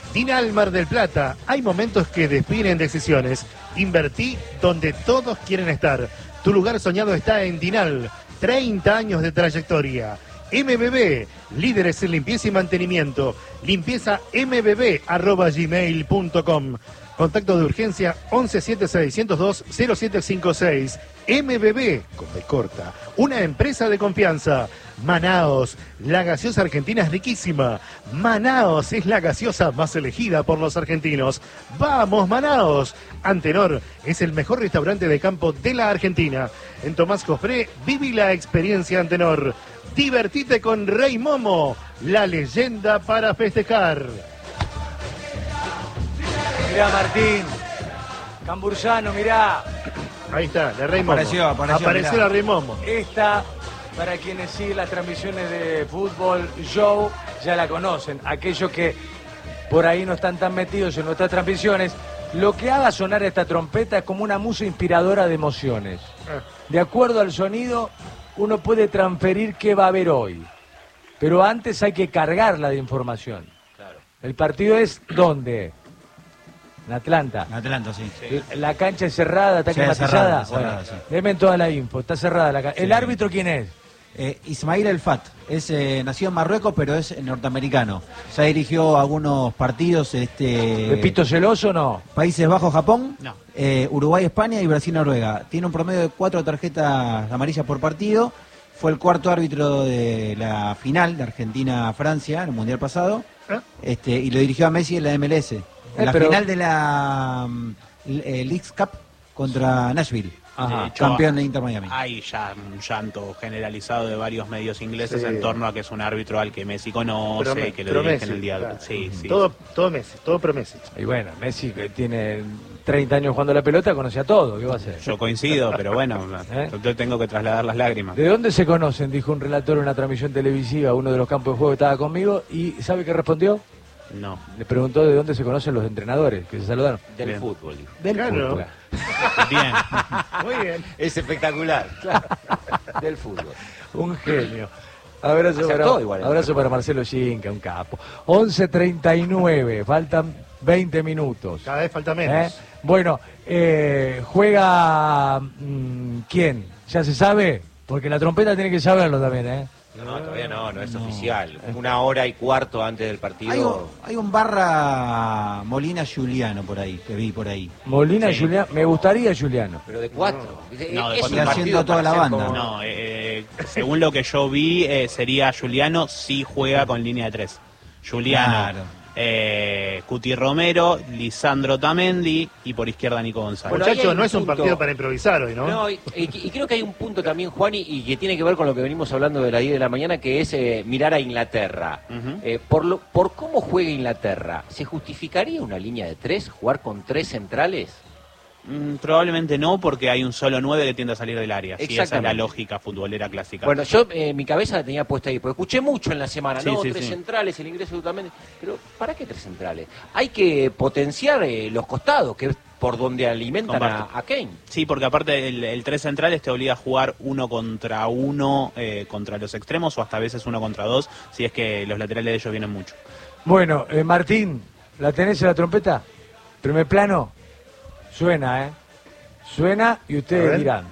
Dinal Mar del Plata, hay momentos que definen decisiones. Invertí donde todos quieren estar. Tu lugar soñado está en Dinal. 30 años de trayectoria. MBB, líderes en limpieza y mantenimiento. limpiezambb@gmail.com. Contacto de urgencia 1176020756. MBB, con B corta, una empresa de confianza. Manaos, la gaseosa argentina es riquísima. Manaos es la gaseosa más elegida por los argentinos. ¡Vamos, Manaos! Antenor es el mejor restaurante de campo de la Argentina. En Tomás Cofré, viví la experiencia Antenor. Divertite con Rey Momo, la leyenda para festejar. Mirá, Martín. Cambursano, mirá. Ahí está, la Rey Momo. Apareció la Rey Momo. Esta, para quienes siguen las transmisiones de Fútbol Show, ya la conocen. Aquellos que por ahí no están tan metidos en nuestras transmisiones, lo que haga sonar esta trompeta es como una musa inspiradora de emociones. De acuerdo al sonido, uno puede transferir qué va a haber hoy. Pero antes hay que cargarla de información. Claro. El partido es ¿dónde? En Atlanta. En Atlanta, sí. La cancha es cerrada, está climatizada. Cerrada, sí. Denme toda la info, está cerrada la cancha. Sí. ¿El árbitro quién es? Ismail El Fat, nació en Marruecos, pero es norteamericano. Ya dirigió algunos partidos. ¿Pepito Celoso no? Países Bajos, Japón, No. Uruguay, España y Brasil, Noruega. Tiene un promedio de 4 tarjetas amarillas por partido. Fue el cuarto árbitro de la final de Argentina-Francia en el Mundial pasado. Y lo dirigió a Messi en la MLS. En la final de la Leagues Cup contra Nashville. Campeón de Inter Miami. Hay ya un llanto generalizado de varios medios ingleses en torno a que es un árbitro al que Messi conoce y que lo dirige en el día. Claro. Sí. Todo Messi, todo pro Messi. Y bueno, Messi que tiene 30 años jugando la pelota, conoce a todo. ¿Qué va a hacer? Yo coincido, pero bueno, yo tengo que trasladar las lágrimas. ¿De dónde se conocen? Dijo un relator en una transmisión televisiva, uno de los campos de juego que estaba conmigo, y ¿sabe qué respondió? No. Le preguntó de dónde se conocen los entrenadores, que se saludaron. Del fútbol, dijo. Del fútbol. Bien. Muy bien. Es espectacular. Claro. Del fútbol. Un genio. Abrazo, abrazo para Marcelo Ginca, un capo. 11:39, faltan 20 minutos. Cada vez falta menos. Bueno, juega... ¿quién? ¿Ya se sabe? Porque la trompeta tiene que saberlo también, ¿eh? No, todavía no es oficial. 1 hora y cuarto antes del partido. Hay un barra Molina Giuliano por ahí, que vi por ahí. Molina Giuliano, me gustaría Giuliano. Pero de 4. No, de es 4 un partido haciendo toda la banda. como... No, según lo que yo vi, sería Giuliano si juega con línea de 3. Giuliano, Claro. Cuti Romero, Lisandro Tamendi y por izquierda Nico González. Bueno, Muchachos, ahí hay no un es un punto. partido para improvisar hoy, ¿no? No, y creo que hay un punto también, Juan, y que tiene que ver con lo que venimos hablando de las 10 de la mañana, que es mirar a Inglaterra. Por cómo juega Inglaterra, ¿se justificaría una línea de 3, jugar con 3 centrales? Probablemente no, porque hay un solo 9 que tiende a salir del área. Sí, esa es la Exactamente. lógica futbolera clásica. Bueno, yo mi cabeza la tenía puesta ahí, porque escuché mucho en la semana, Sí, ¿no? sí, 3 sí. centrales, el ingreso totalmente. Pero, ¿para qué 3 centrales? Hay que potenciar los costados, que es por donde alimentan a Kane. Sí, porque aparte el 3 centrales te obliga a jugar 1 contra 1 contra los extremos o hasta a veces 1 contra 2, si es que los laterales de ellos vienen mucho. Bueno, Martín, ¿la tenés en la trompeta? Primer plano. Suena, ¿eh? Suena y ustedes dirán.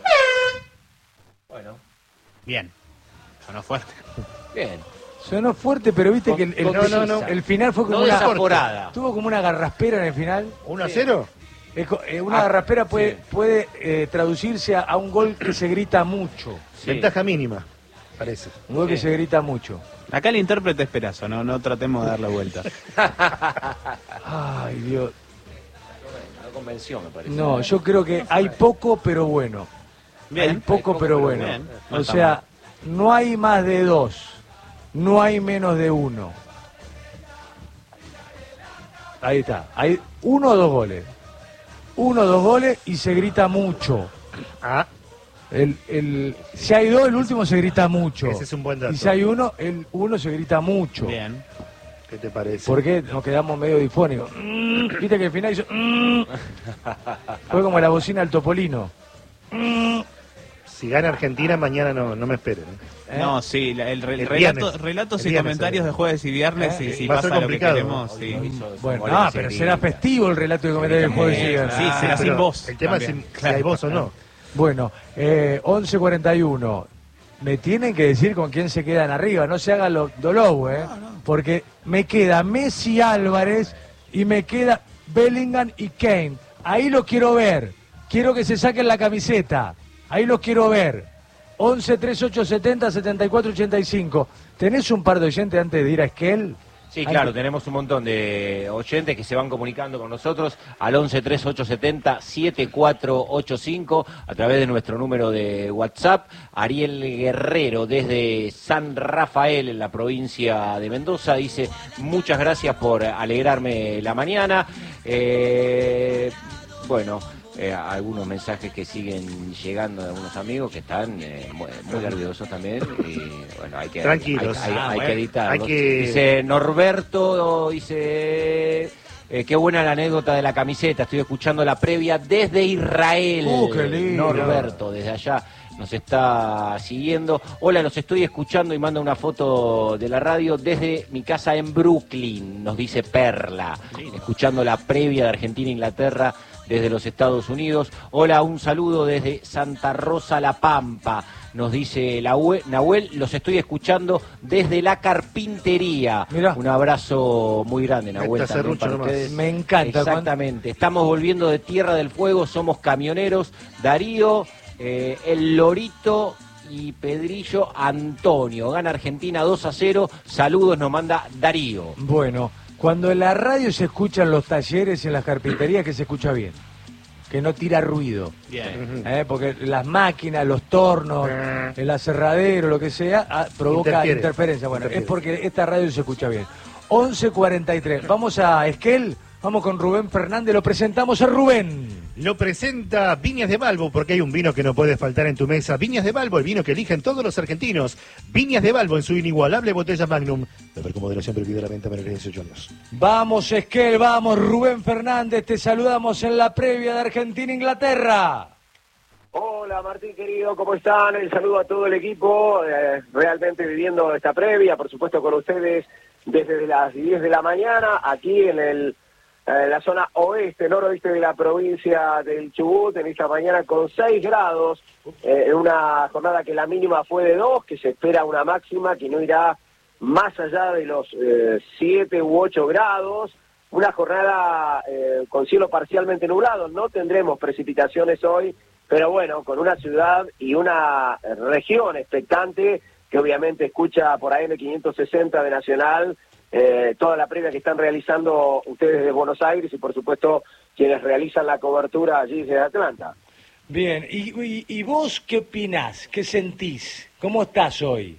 Bueno, Bien, sonó fuerte. bien. Sonó fuerte, pero viste que el final fue como No una... desaforada. Tuvo como una garraspera en el final. 1-0. Una garraspera puede traducirse a un gol que se grita mucho. Ventaja mínima, parece. Un gol que se grita mucho. Acá el intérprete es Perazo, no tratemos de dar la vuelta. Ay, Dios. No convenció, me parece. No, yo creo que hay poco, pero bueno. Bien. Hay poco, pero bueno. Bien. No O está sea, mal. no hay más de 2. No hay menos de 1. Ahí está. Hay 1 o 2 goles. 1 o 2 goles y se grita mucho. Si hay 2, el último se grita mucho. Ese es un buen dato. Y si hay 1, el 1 se grita mucho. Bien. ¿Qué te parece? Porque nos quedamos medio difónicos. Viste que al final hizo... Fue como la bocina del Topolino. Si gana Argentina, mañana no me esperen. No, sí, relatos y comentarios de jueves y viernes, si Va a ser pasa lo que complicado. queremos. Sí. Bueno, pero será festivo el relato y comentarios de jueves y viernes. Sí, será sin voz. El tema también. es si hay voz o no. Bueno, 11:41. Me tienen que decir con quién se quedan arriba, no se hagan los dolou, porque me queda Messi, Álvarez y me queda Bellingham y Kane. Ahí los quiero ver. Quiero que se saquen la camiseta. Ahí los quiero ver. 11 38 70 74 85. ¿Tenés un par de oyentes antes de ir a Esquel? Sí, claro, tenemos un montón de oyentes que se van comunicando con nosotros al 11 38 70 7485 a través de nuestro número de WhatsApp. Ariel Guerrero desde San Rafael en la provincia de Mendoza dice: muchas gracias por alegrarme la mañana. Algunos mensajes que siguen llegando de algunos amigos que están muy nerviosos también y bueno, hay que tranquilos, hay que editarlos. Hay que... Dice Norberto, qué buena la anécdota de la camiseta, estoy escuchando la previa desde Israel. Qué lindo. Norberto, desde allá nos está siguiendo. Hola, los estoy escuchando y manda una foto de la radio desde mi casa en Brooklyn, nos dice Perla, escuchando la previa de Argentina-Inglaterra desde los Estados Unidos. Hola, un saludo desde Santa Rosa La Pampa, nos dice Nahuel, los estoy escuchando desde la carpintería. Mirá. Un abrazo muy grande, Nahuel, Esta también para serrucho ustedes. Me encanta. Exactamente, estamos volviendo de Tierra del Fuego, somos camioneros. Darío, el Lorito y Pedrillo Antonio. Gana Argentina 2-0. Saludos, nos manda Darío. Bueno, cuando en la radio se escuchan los talleres y en las carpinterías, que se escucha bien, que no tira ruido. Bien. Porque las máquinas, los tornos, el aserradero, lo que sea, provoca interferencia. Bueno, es porque esta radio se escucha bien. 11:43. Vamos a Esquel, vamos con Rubén Fernández, lo presentamos a Rubén. Lo presenta Viñas de Balbo, porque hay un vino que no puede faltar en tu mesa. Viñas de Balbo, el vino que eligen todos los argentinos. Viñas de Balbo en su inigualable botella Magnum. Beber con moderación, prohibido la venta, menores de 18 años. Vamos, Esquel, vamos, Rubén Fernández, te saludamos en la previa de Argentina-Inglaterra. Hola Martín querido, ¿cómo están? El saludo a todo el equipo, realmente viviendo esta previa, por supuesto con ustedes desde las 10 de la mañana, aquí en la zona oeste, noroeste de la provincia del Chubut, en esta mañana con 6 grados, en una jornada que la mínima fue de 2, que se espera una máxima que no irá más allá de los 7 u 8 grados, una jornada con cielo parcialmente nublado, no tendremos precipitaciones hoy, pero bueno, con una ciudad y una región expectante que obviamente escucha por AM 560 de Nacional, toda la previa que están realizando ustedes desde Buenos Aires y por supuesto quienes realizan la cobertura allí desde Atlanta. Bien, ¿y vos qué opinás? ¿Qué sentís? ¿Cómo estás hoy?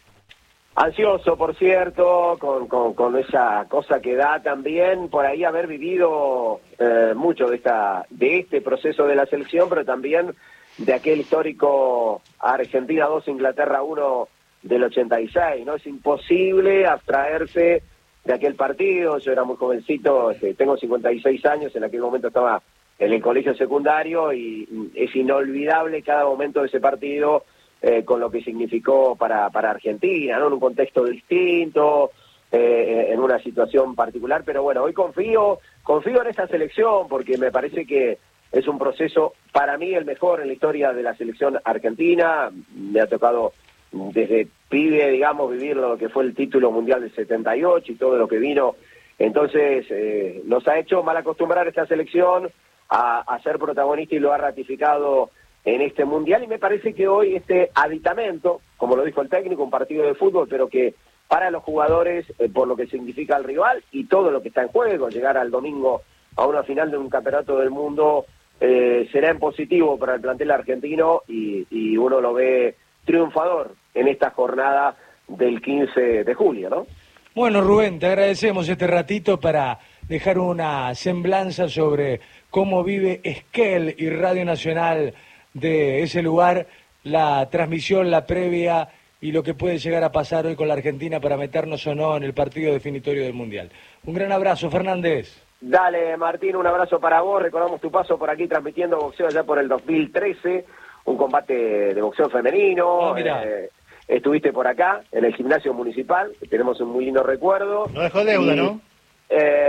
Ansioso, por cierto, con esa cosa que da también por ahí haber vivido mucho de este proceso de la selección, pero también de aquel histórico Argentina 2, Inglaterra 1 del 86, ¿no? Es imposible abstraerse de aquel partido. Yo era muy jovencito, tengo 56 años, en aquel momento estaba en el colegio secundario y es inolvidable cada momento de ese partido con lo que significó para Argentina, ¿no? En un contexto distinto, en una situación particular, pero bueno, hoy confío en esa selección porque me parece que es un proceso, para mí, el mejor en la historia de la selección argentina. Me ha tocado desde pibe, digamos, vivir lo que fue el título mundial del 78 y todo lo que vino. Entonces, nos ha hecho mal acostumbrar esta selección a ser protagonista y lo ha ratificado en este mundial. Y me parece que hoy este aditamento, como lo dijo el técnico, un partido de fútbol, pero que para los jugadores, por lo que significa el rival y todo lo que está en juego, llegar al domingo a una final de un campeonato del mundo, será en positivo para el plantel argentino y uno lo ve triunfador en esta jornada del 15 de julio, ¿no? Bueno, Rubén, te agradecemos este ratito para dejar una semblanza sobre cómo vive Esquel y Radio Nacional de ese lugar, la transmisión, la previa y lo que puede llegar a pasar hoy con la Argentina para meternos o no en el partido definitorio del Mundial. Un gran abrazo, Fernández. Dale, Martín, un abrazo para vos. Recordamos tu paso por aquí transmitiendo boxeo allá por el 2013. un combate de boxeo femenino. mirá. Estuviste por acá, en el gimnasio municipal, tenemos un muy lindo recuerdo. No dejó deuda, Y, ¿no?